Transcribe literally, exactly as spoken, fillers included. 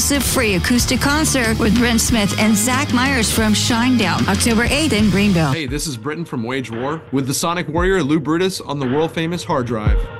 exclusive free acoustic concert with Brent Smith and Zach Myers from Shinedown, October eighth in Greenville. Hey, this is Britton from Wage War with the Sonic Warrior Lou Brutus on the world famous hard drive.